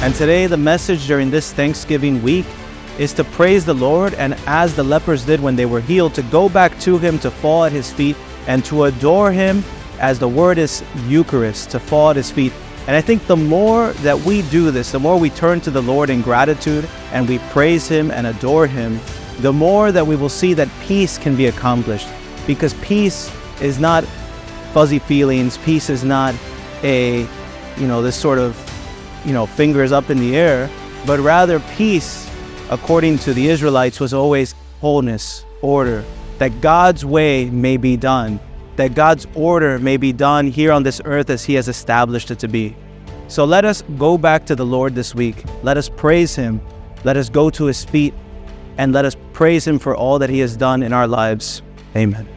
And today, the message during this Thanksgiving week is to praise the Lord, and as the lepers did when they were healed, to go back to Him, to fall at His feet, and to adore Him, as the word is Eucharist, to fall at His feet. And I think the more that we do this, the more we turn to the Lord in gratitude and we praise Him and adore Him, the more that we will see that peace can be accomplished. Because peace is not fuzzy feelings. Peace is not this sort of, fingers up in the air, but rather peace, according to the Israelites, was always wholeness, order, that God's way may be done, that God's order may be done here on this earth as He has established it to be. So let us go back to the Lord this week. Let us praise Him. Let us go to His feet, and let us praise Him for all that He has done in our lives. Amen.